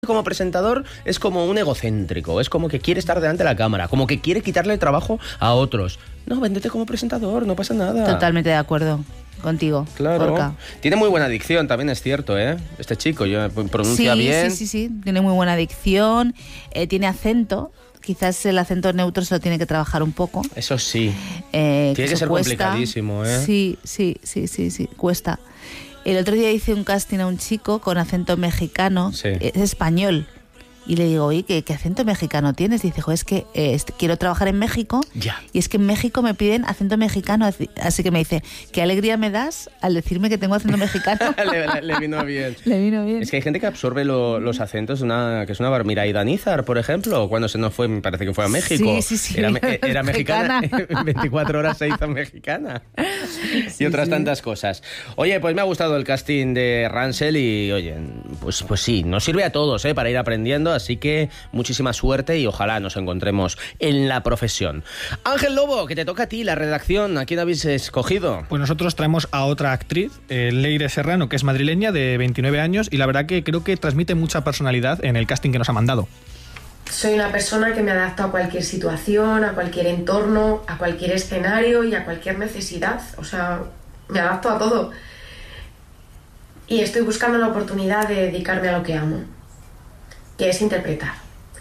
Como presentador es como un egocéntrico, es como que quiere estar delante de la cámara, como que quiere quitarle el trabajo a otros. No, véndete como presentador, no pasa nada. Totalmente de acuerdo contigo. Claro. Gorka. Tiene muy buena dicción, también es cierto, ¿eh? Este chico, pronuncia bien. Sí, tiene muy buena dicción, tiene acento. Quizás el acento neutro se lo tiene que trabajar un poco. Eso sí. Tiene que ser cuesta. Complicadísimo, ¿eh? Sí, cuesta. El otro día hice un casting a un chico con acento mexicano, Sí. Es español. Y le digo, oye, ¿qué acento mexicano tienes? Dice, es que quiero trabajar en México. Ya. Y es que en México me piden acento mexicano. Así que me dice, ¿qué alegría me das al decirme que tengo acento mexicano? le vino bien. Le vino bien. Es que hay gente que absorbe los acentos, que es una barbaridad. Mira, Idanízar, por ejemplo, cuando se nos fue, me parece que fue a México. Sí. Era mexicana. En 24 horas se hizo mexicana. Y otras tantas cosas. Oye, pues me ha gustado el casting de Ransel y, oye, pues sí, nos sirve a todos, para ir aprendiendo. Así que muchísima suerte y ojalá nos encontremos en la profesión. Ángel Lobo, que te toca a ti la redacción. ¿A quién habéis escogido? Pues nosotros traemos a otra actriz, Leire Serrano, que es madrileña, de 29 años, y la verdad que creo que transmite mucha personalidad en el casting que nos ha mandado. Soy una persona que me adapta a cualquier situación, a cualquier entorno, a cualquier escenario y a cualquier necesidad. O sea, me adapto a todo. Y estoy buscando la oportunidad de dedicarme a lo que amo, que es interpretar.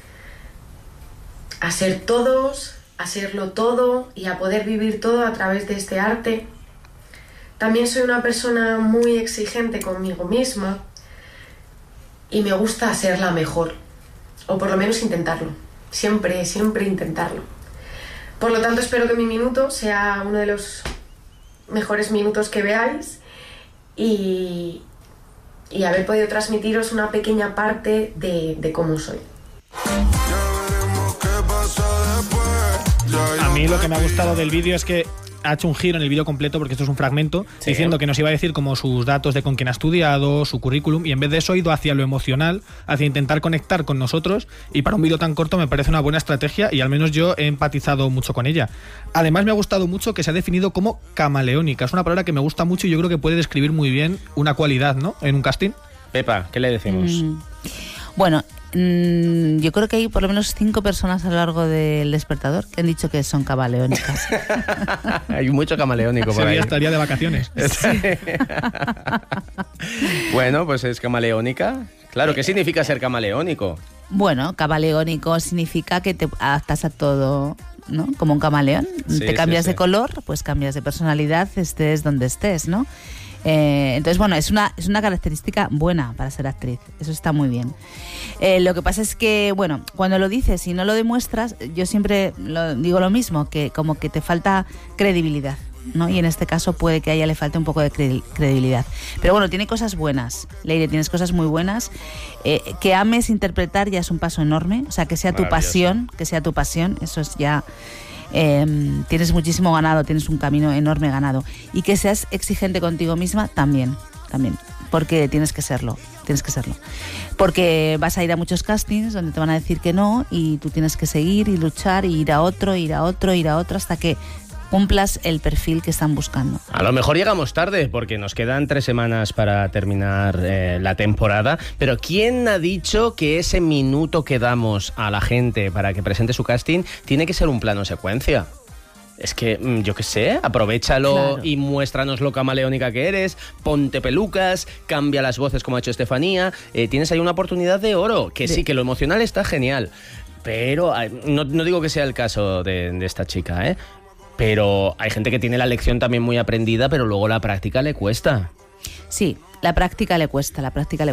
A ser todos, a serlo todo y a poder vivir todo a través de este arte. También soy una persona muy exigente conmigo misma y me gusta ser la mejor, o por lo menos intentarlo. Siempre intentarlo. Por lo tanto, espero que mi minuto sea uno de los mejores minutos que veáis y haber podido transmitiros una pequeña parte de cómo soy. A mí lo que me ha gustado del vídeo es que ha hecho un giro en el vídeo completo, porque esto es un fragmento, diciendo que nos iba a decir como sus datos de con quién ha estudiado, su currículum, y en vez de eso ha ido hacia lo emocional, hacia intentar conectar con nosotros, y para un vídeo tan corto me parece una buena estrategia y al menos yo he empatizado mucho con ella. Además me ha gustado mucho que se ha definido como camaleónica, es una palabra que me gusta mucho y yo creo que puede describir muy bien una cualidad, ¿no?, en un casting. Pepa, ¿qué le decimos? Bueno, yo creo que hay por lo menos 5 personas a lo largo del despertador que han dicho que son camaleónicas. Hay mucho camaleónico por ahí. Estaría de vacaciones. Sí. Bueno, pues es camaleónica. Claro, ¿qué significa ser camaleónico? Bueno, camaleónico significa que te adaptas a todo, ¿no? Como un camaleón. Te cambias de color, pues cambias de personalidad, estés donde estés, ¿no? Entonces, bueno, es una característica buena para ser actriz. Eso está muy bien. Lo que pasa es que, bueno, cuando lo dices y no lo demuestras, yo siempre digo lo mismo, que como que te falta credibilidad, ¿no? Y en este caso puede que a ella le falte un poco de credibilidad. Pero bueno, tiene cosas buenas. Leire, tienes cosas muy buenas. Que ames interpretar ya es un paso enorme. O sea, que sea tu pasión, eso es ya... tienes muchísimo ganado, tienes un camino enorme ganado, y que seas exigente contigo misma también, porque tienes que serlo, porque vas a ir a muchos castings donde te van a decir que no y tú tienes que seguir y luchar y ir a otro hasta que cumplas el perfil que están buscando. A lo mejor llegamos tarde porque nos quedan 3 semanas para terminar la temporada, pero ¿quién ha dicho que ese minuto que damos a la gente para que presente su casting tiene que ser un plano secuencia? Es que, yo qué sé, aprovéchalo, claro, y muéstranos lo camaleónica que eres, ponte pelucas, cambia las voces como ha hecho Estefanía, tienes ahí una oportunidad de oro, que sí, que lo emocional está genial, pero no digo que sea el caso de esta chica, pero hay gente que tiene la lección también muy aprendida, pero luego la práctica le cuesta. Sí, la práctica le cuesta.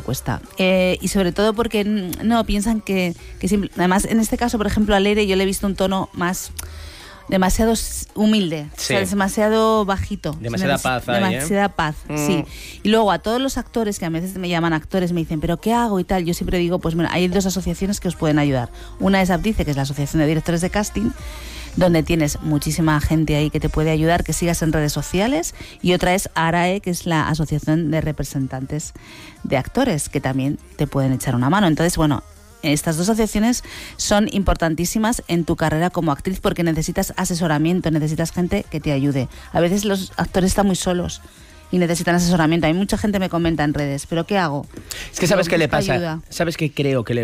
Y sobre todo porque no piensan que además, en este caso, por ejemplo, a Leire yo le he visto un tono demasiado humilde, sí, o sea, demasiado bajito. Demasiada paz. Demasiada paz, sí. Y luego a todos los actores, que a veces me llaman actores, me dicen, ¿pero qué hago y tal? Yo siempre digo, pues bueno, hay 2 asociaciones que os pueden ayudar. Una es Abdice, que es la Asociación de Directores de Casting, donde tienes muchísima gente ahí que te puede ayudar, que sigas en redes sociales, y otra es ARAE, que es la Asociación de Representantes de Actores, que también te pueden echar una mano. Entonces, bueno, estas 2 asociaciones son importantísimas en tu carrera como actriz porque necesitas asesoramiento, necesitas gente que te ayude. A veces los actores están muy solos y necesitan asesoramiento. Hay mucha gente que me comenta en redes, ¿pero qué hago? Es que ¿sabes qué le pasa? Ayuda. ¿Sabes qué creo que le